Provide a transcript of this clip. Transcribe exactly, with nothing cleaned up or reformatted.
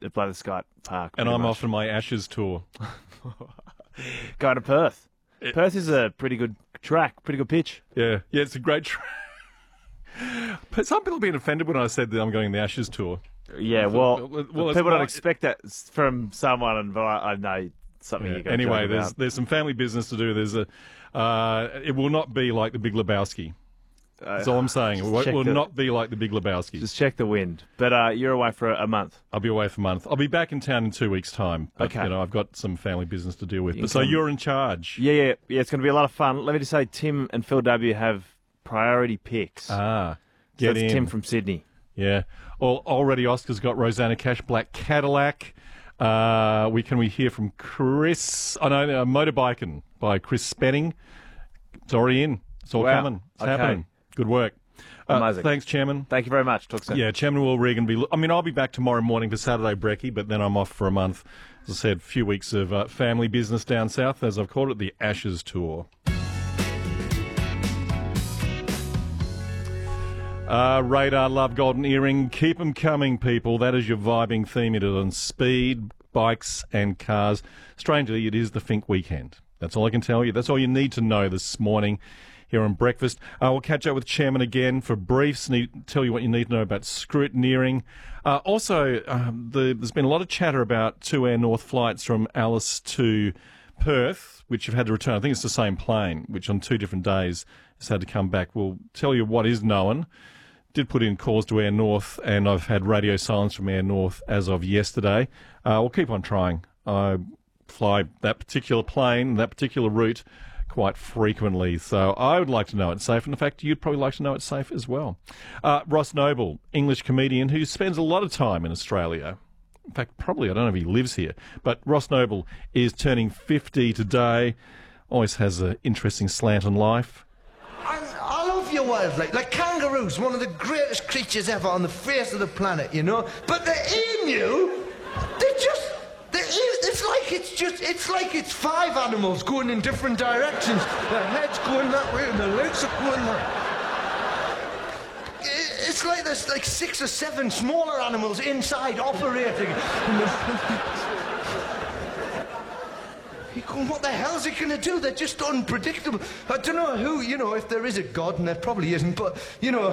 at Blatherskite Park. And I'm much. off on my Ashes tour. Going to Perth. It, Perth is a pretty good track, pretty good pitch. Yeah, yeah, it's a great track. But some people have been offended when I said that I'm going the Ashes tour. Yeah, well, well, well people don't not, expect that from someone, and but I, I know something yeah, you're going anyway, to there's about. there's some family business to do. There's a, uh, it will not be like the Big Lebowski. That's all I'm saying. It will, will the, not be like the Big Lebowski. Just check the wind. But uh, you're away for a, a month. I'll be away for a month. I'll be back in town in two weeks' time. But, okay. you know, I've got some family business to deal with. You But, so come... you're in charge. Yeah, yeah, yeah. It's going to be a lot of fun. Let me just say, Tim and Phil W have priority picks. Ah, get so that's in. Tim from Sydney. Yeah. Well, already Oscar's got Rosanna Cash, Black Cadillac. Uh, we Can we hear from Chris? Oh, no, uh, Motorbiking by Chris Spenning. It's already in. It's all wow. coming. It's okay. happening. Good work. Uh, Amazing. Thanks, Chairman. Thank you very much. Talk soon. Yeah, Chairman Will Regan. Be. I mean, I'll be back tomorrow morning for Saturday brekkie, but then I'm off for a month. As I said, a few weeks of uh, family business down south, as I've called it, the Ashes Tour. Uh, Radar Love Golden Earring. Keep 'em coming, people. That is your vibing theme. It is on speed, bikes and cars. Strangely, it is the Fink weekend. That's all I can tell you. That's all you need to know this morning here on Breakfast. Uh, we'll catch up with Chairman again for briefs, need, tell you what you need to know about scrutineering. Uh, also, um, the, there's been a lot of chatter about two Air North flights from Alice to Perth, which have had to return. I think it's the same plane, which on two different days has had to come back. We'll tell you what is known. Did put in calls to Air North, and I've had radio silence from Air North as of yesterday. Uh, we'll keep on trying. I fly that particular plane, that particular route, quite frequently, so I would like to know it's safe, and in fact you'd probably like to know it's safe as well. Uh, Ross Noble, English comedian who spends a lot of time in Australia. In fact, probably, I don't know if he lives here, but Ross Noble is turning fifty today, always has an interesting slant on life. I, I love your wildlife, like kangaroos, one of the greatest creatures ever on the face of the planet, you know, but the emu, they're just... It's like it's just, it's like it's five animals going in different directions. The head's going that way and the legs are going that way. It's like there's like six or seven smaller animals inside operating. You're going, what the hell's it going to do? They're just unpredictable. I don't know who, you know, if there is a God, and there probably isn't, but, you know,